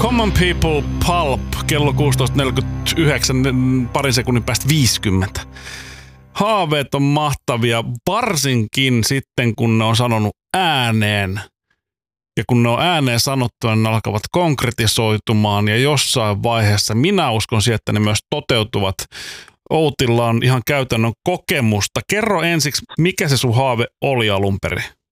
Common People Pulp, kello 16.49, parin sekunnin päästä 50. Haaveet on mahtavia, varsinkin sitten kun ne on sanonut ääneen. Ja kun ne on ääneen sanottua, ne alkavat konkretisoitumaan ja jossain vaiheessa minä uskon siihen, että ne myös toteutuvat. Outilla on ihan käytännön kokemusta. Kerro ensiksi, mikä se sun haave oli alun perin?